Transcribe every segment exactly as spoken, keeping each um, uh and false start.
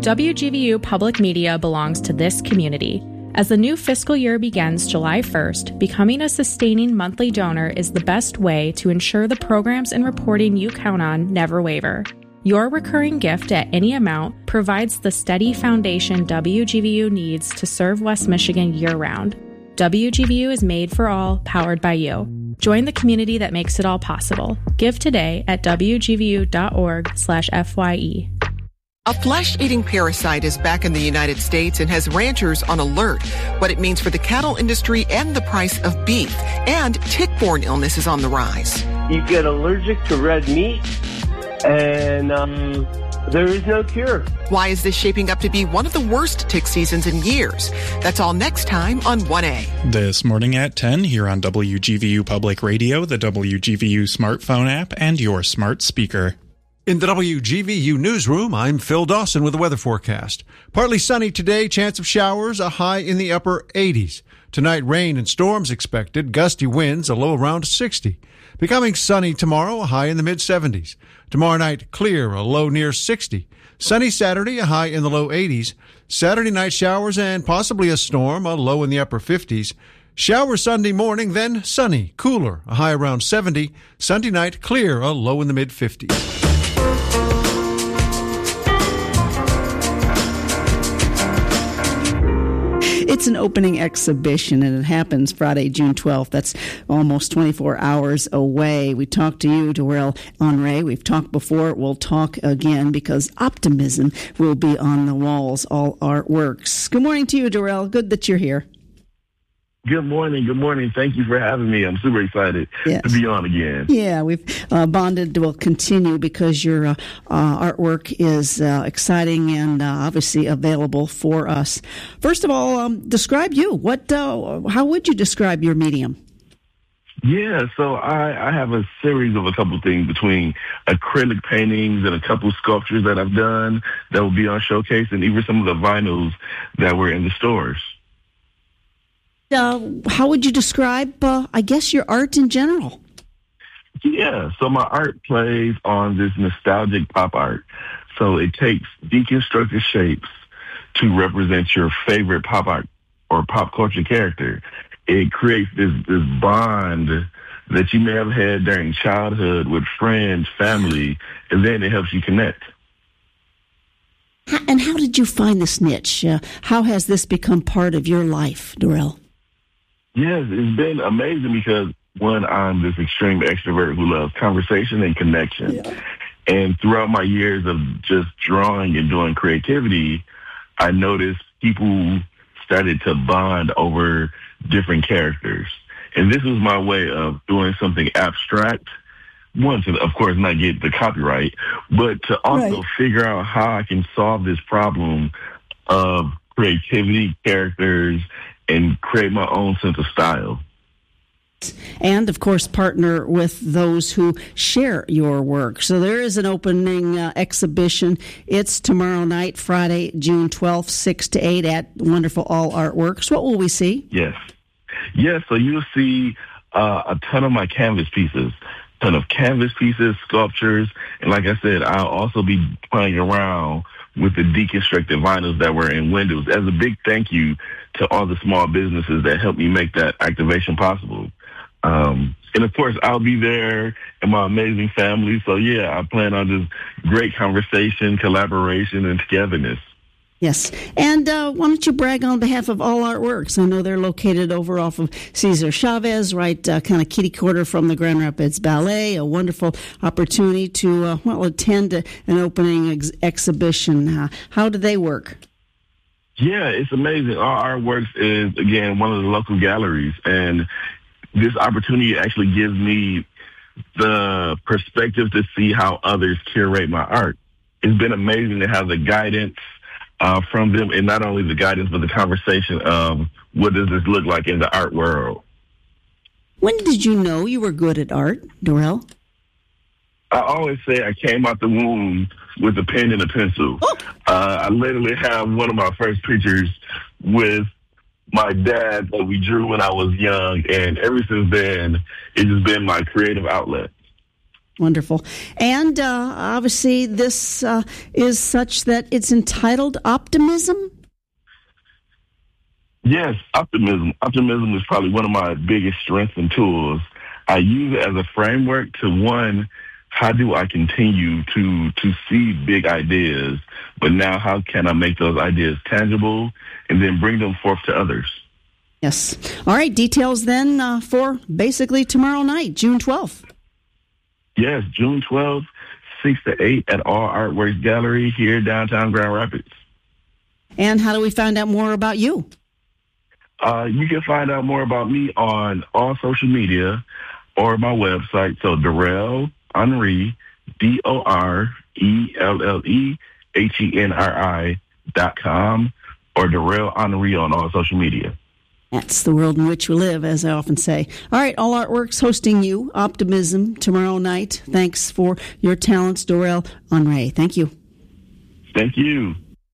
W G V U Public Media belongs to this community. As the new fiscal year begins July first, becoming a sustaining monthly donor is the best way to ensure the programs and reporting you count on never waver. Your recurring gift at any amount provides the steady foundation W G V U needs to serve West Michigan year-round. W G V U is made for all, powered by you. Join the community that makes it all possible. Give today at W G V U dot org slash F Y E. A flesh-eating parasite is back in the United States and has ranchers on alert. What it means for the cattle industry and the price of beef. And tick-borne illness is on the rise. You get allergic to red meat, and um, there is no cure. Why is this shaping up to be one of the worst tick seasons in years? That's all next time on one A. This morning at ten here on W G V U Public Radio, the W G V U smartphone app, and your smart speaker. In the W G V U newsroom, I'm Phil Dawson with the weather forecast. Partly sunny today, chance of showers, a high in the upper eighties. Tonight, rain and storms expected, gusty winds, a low around sixty. Becoming sunny tomorrow, a high in the mid-seventies. Tomorrow night, clear, a low near sixty. Sunny Saturday, a high in the low eighties. Saturday night, showers and possibly a storm, a low in the upper fifties. Showers Sunday morning, then sunny, cooler, a high around seventy. Sunday night, clear, a low in the mid-fifties. It's an opening exhibition, and it happens Friday, June twelfth. That's almost twenty-four hours away. We talked to you, Darrell Henry. We've talked before. We'll talk again because optimism will be on the walls, all artworks. Good morning to you, Darrell. Good that you're here. Good morning. Good morning. Thank you for having me. I'm super excited yes. to be on again. Yeah, we've uh, bonded. Will continue because your uh, uh, artwork is uh, exciting and uh, obviously available for us. First of all, um, describe you. What? Uh, how would you describe your medium? Yeah, so I, I have a series of a couple things between acrylic paintings and a couple sculptures that I've done that will be on showcase, and even some of the vinyls that were in the stores. Uh, how would you describe, uh, I guess, your art in general? Yeah, so my art plays on this nostalgic pop art. So it takes deconstructed shapes to represent your favorite pop art or pop culture character. It creates this, this bond that you may have had during childhood with friends, family, and then it helps you connect. And how did you find this niche? Uh, how has this become part of your life, Darrell? Yes, it's been amazing because, one, I'm this extreme extrovert who loves conversation and connection. Yeah. And throughout my years of just drawing and doing creativity, I noticed people started to bond over different characters. And this was my way of doing something abstract. One, to, of course, not get the copyright, but to also right. figure out how I can solve this problem of creativity, characters, and create my own sense of style. And, of course, partner with those who share your work. So there is an opening uh, exhibition. It's tomorrow night, Friday, June twelfth, six to eight at Wonderful All Artworks. What will we see? Yes. Yes, so you'll see uh, a ton of my canvas pieces, ton of canvas pieces, sculptures, and like I said, I'll also be playing around with the deconstructed vinyls that were in windows as a big thank you to all the small businesses that helped me make that activation possible. Um, and of course, I'll be there and my amazing family. So yeah, I plan on just great conversation, collaboration, and togetherness. Yes. And uh, why don't you brag on behalf of All Artworks? I know they're located over off of Cesar Chavez, right uh, kind of kitty corner from the Grand Rapids Ballet. A wonderful opportunity to, uh, well, attend a, an opening ex- exhibition. Uh, how do they work? Yeah, it's amazing. All Artworks is, again, one of the local galleries. And this opportunity actually gives me the perspective to see how others curate my art. It's been amazing to have the guidance Uh, from them, and not only the guidance, but the conversation of what does this look like in the art world. When did you know you were good at art, Darrell? I always say I came out the womb with a pen and a pencil. Oh. Uh, I literally have one of my first pictures with my dad that we drew when I was young, and ever since then, it's just been my creative outlet. Wonderful. And uh, obviously this uh, is such that it's entitled Optimism? Yes, optimism. Optimism is probably one of my biggest strengths and tools. I use it as a framework to, one, how do I continue to to see big ideas, but now how can I make those ideas tangible and then bring them forth to others? Yes. All right, details then uh, for basically tomorrow night, June twelfth. Yes, June twelfth, six to eight at All Artworks Gallery here downtown Grand Rapids. And how do we find out more about you? Uh, you can find out more about me on all social media or my website. So Dorelle Henry, D O R E L L E H E N R I dot com, or Dorelle Henry on all social media. That's the world in which we live, as I often say. All right, All Artworks hosting you, Optimism, tomorrow night. Thanks for your talents, Dorelle Henry. Thank you. Thank you.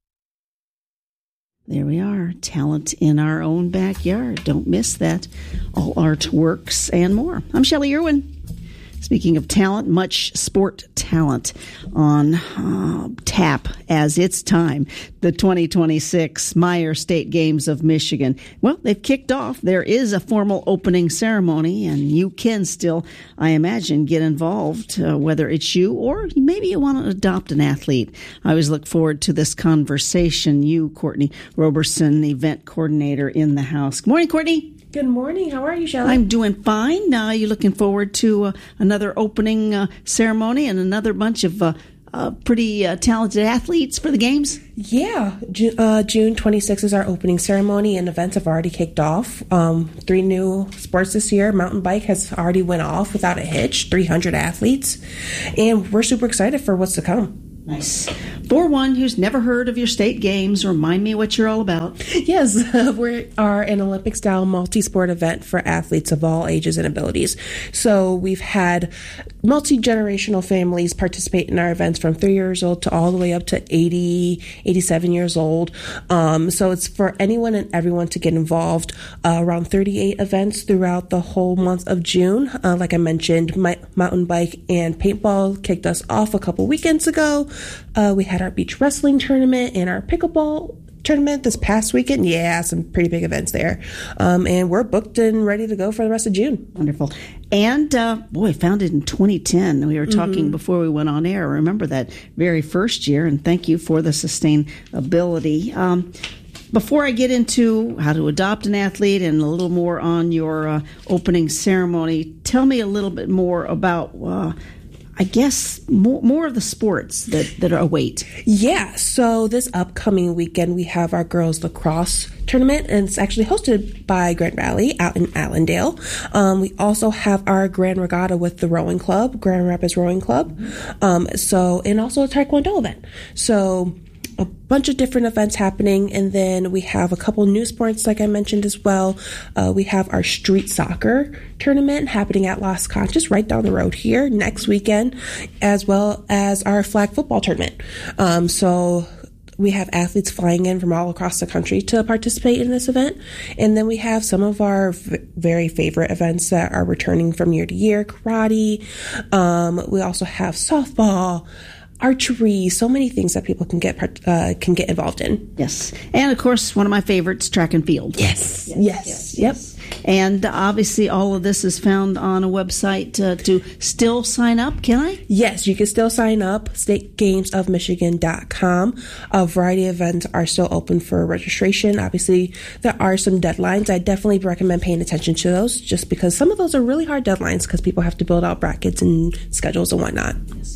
There we are, talent in our own backyard. Don't miss that. All Artworks and more. I'm Shelley Irwin. Speaking of talent, much sport talent on uh, tap as it's time. The twenty twenty-six Meyer State Games of Michigan. Well, they've kicked off. There is a formal opening ceremony, and you can still, I imagine, get involved, uh, whether it's you or maybe you want to adopt an athlete. I always look forward to this conversation. You, Courtney Roberson, event coordinator in the house. Good morning, Courtney. Good morning. How are you, Shelley? I'm doing fine. Are uh, you looking forward to uh, another opening uh, ceremony and another bunch of uh, uh, pretty uh, talented athletes for the games? Yeah. Ju- uh, June twenty-sixth is our opening ceremony, and events have already kicked off. Um, three new sports this year. Mountain bike has already went off without a hitch, three hundred athletes, and we're super excited for what's to come. Nice. For one who's never heard of your state games, remind me what you're all about. Yes, we are an Olympic-style multi-sport event for athletes of all ages and abilities. So we've had multi-generational families participate in our events from three years old to all the way up to eighty, eighty-seven years old. Um, so it's for anyone and everyone to get involved. Uh, around thirty-eight events throughout the whole month of June. Uh, like I mentioned, my, mountain bike and paintball kicked us off a couple weekends ago. Uh, we had our beach wrestling tournament and our pickleball tournament this past weekend. Yeah, some pretty big events there. Um, and we're booked and ready to go for the rest of June. Wonderful. And, uh, boy, founded in twenty ten. We were talking mm-hmm. before we went on air. I remember that very first year, and thank you for the sustainability. Um, before I get into how to adopt an athlete and a little more on your uh, opening ceremony, tell me a little bit more about uh I guess more more of the sports that, that await. Yeah, so this upcoming weekend we have our girls lacrosse tournament, and it's actually hosted by Grand Valley out in Allendale. Um, we also have our Grand Regatta with the rowing club, Grand Rapids Rowing Club. Um, so and also a Taekwondo event. So a bunch of different events happening, and then we have a couple new sports like I mentioned as well. Uh, we have our street soccer tournament happening at Las Conchas right down the road here next weekend, as well as our flag football tournament. Um, so we have athletes flying in from all across the country to participate in this event. And then we have some of our v- very favorite events that are returning from year to year, karate. Um, we also have softball, archery, so many things that people can get uh, can get involved in. Yes. And, of course, one of my favorites, track and field. Yes. Yes. Yes. yes. Yep. And obviously all of this is found on a website uh, to still sign up, can I? Yes, you can still sign up, state games of michigan dot com. A variety of events are still open for registration. Obviously, there are some deadlines. I definitely recommend paying attention to those just because some of those are really hard deadlines because people have to build out brackets and schedules and whatnot. Yes.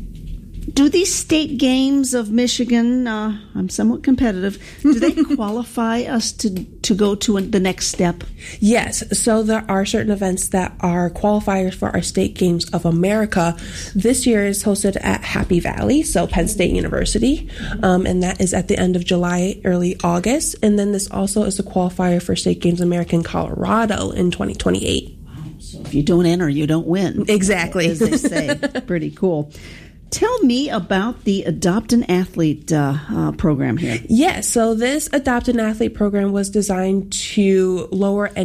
Do these state games of Michigan, uh, I'm somewhat competitive, do they qualify us to, to go to the next step? Yes. So there are certain events that are qualifiers for our State Games of America. This year is hosted at Happy Valley, so Penn State University, um, and that is at the end of July, early August. And then this also is a qualifier for State Games America in Colorado in twenty twenty-eight. Wow. So if you don't enter, you don't win. Exactly. As they say. Pretty cool. Tell me about the Adopt an Athlete uh, uh, program here. Yes, so this Adopt an Athlete program was designed to lower any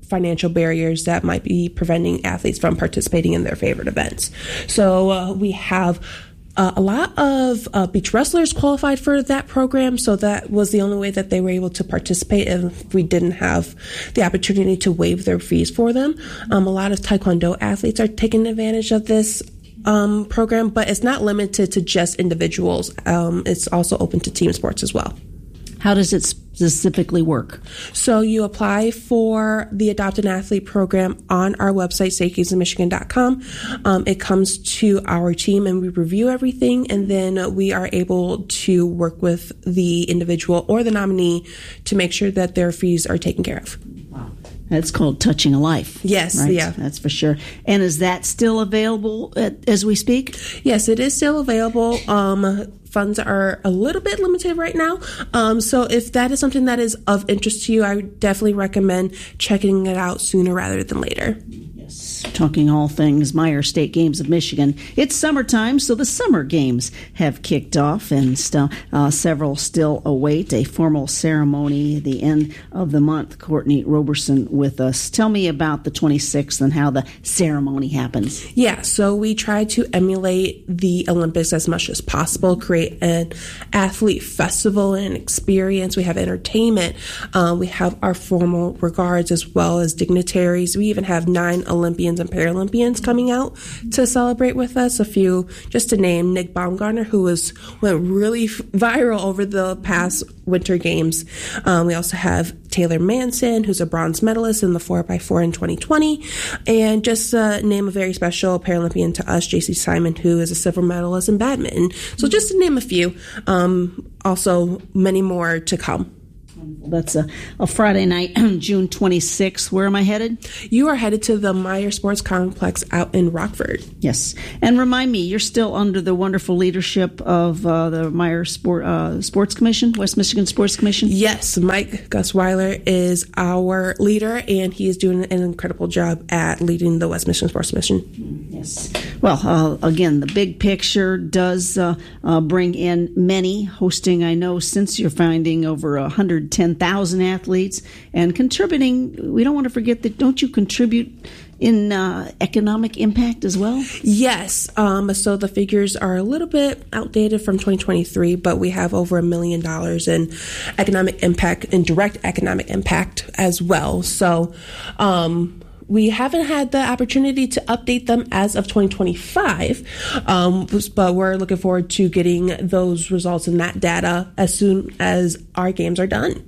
financial barriers that might be preventing athletes from participating in their favorite events. So uh, we have Uh, a lot of uh, beach wrestlers qualified for that program, so that was the only way that they were able to participate if we didn't have the opportunity to waive their fees for them. Um, a lot of Taekwondo athletes are taking advantage of this um, program, but it's not limited to just individuals. Um, it's also open to team sports as well. How does it specifically work? So you apply for the Adopt an Athlete program on our website, state games of michigan dot com. Um, it comes to our team and we review everything, and then we are able to work with the individual or the nominee to make sure that their fees are taken care of. Wow. That's called Touching a Life. Yes, right? yeah. That's for sure. And is that still available at, as we speak? Yes, it is still available. Um, funds are a little bit limited right now. Um, so if that is something that is of interest to you, I would definitely recommend checking it out sooner rather than later. Yes, talking all things Meijer State Games of Michigan. It's summertime, so the summer games have kicked off, and st- uh, several still await a formal ceremony at the end of the month. Courtney Roberson with us. Tell me about the twenty-sixth and how the ceremony happens. Yeah, so we try to emulate the Olympics as much as possible, create an athlete festival and experience. We have entertainment. Um, we have our formal regards as well as dignitaries. We even have nine Olympians and Paralympians coming out to celebrate with us. A few, just to name, Nick Baumgartner, who was went really viral over the past Winter Games. Um, we also have Taylor Manson, who's a bronze medalist in the four by four in twenty twenty. And just uh, name a very special Paralympian to us, J C Simon, who is a silver medalist in badminton. So just to name a few. Um, also, many more to come. That's a, a Friday night, June twenty-sixth. Where am I headed? You are headed to the Meijer Sports Complex out in Rockford. Yes. And remind me, you're still under the wonderful leadership of uh, the Meijer Sport, uh, Sports Commission, West Michigan Sports Commission? Yes. Mike Gusweiler is our leader, and he is doing an incredible job at leading the West Michigan Sports Commission. Yes. Well, uh, again, the big picture does uh, uh, bring in many, hosting, I know, since your founding, over one hundred ten thousand athletes, and contributing. We don't want to forget that, don't you contribute in uh, economic impact as well? Yes. Um, so the figures are a little bit outdated from twenty twenty-three, but we have over a million dollars in economic impact, in direct economic impact as well. So, um, we haven't had the opportunity to update them as of twenty twenty-five, um, but we're looking forward to getting those results and that data as soon as our games are done.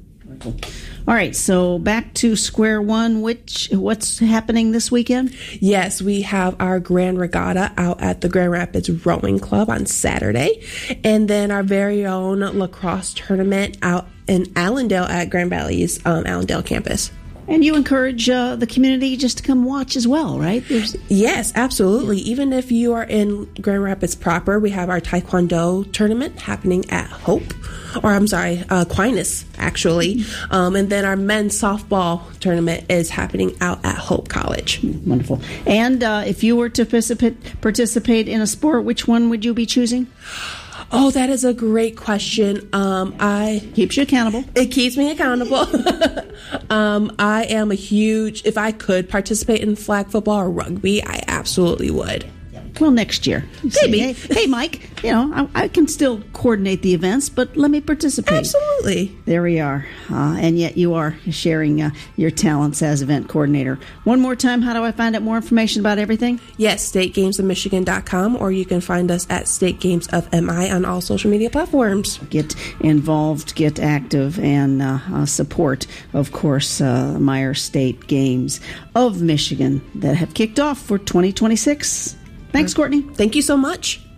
All right, so back to square one. Which what's happening this weekend? Yes, we have our Grand Regatta out at the Grand Rapids Rowing Club on Saturday, and then our very own lacrosse tournament out in Allendale at Grand Valley's um, Allendale campus. And you encourage uh, the community just to come watch as well, right? There's- yes, absolutely. Even if you are in Grand Rapids proper, we have our Taekwondo tournament happening at Hope, or I'm sorry, uh, Aquinas, actually. Um, and then our men's softball tournament is happening out at Hope College. Wonderful. And uh, if you were to participate, participate in a sport, which one would you be choosing? Oh, that is a great question. Um, I keeps you accountable. It keeps me accountable. um, I am a huge. If I could participate in flag football or rugby, I absolutely would. Well, next year. Maybe. Hey, hey, Mike, you know, I, I can still coordinate the events, but let me participate. Absolutely. There we are. Uh, and yet you are sharing uh, your talents as event coordinator. One more time, how do I find out more information about everything? Yes, state games of michigan dot com, or you can find us at State Games of M I on all social media platforms. Get involved, get active, and uh, uh, support, of course, uh, Meijer State Games of Michigan that have kicked off for twenty twenty-six. Thanks, Courtney. Thank you so much.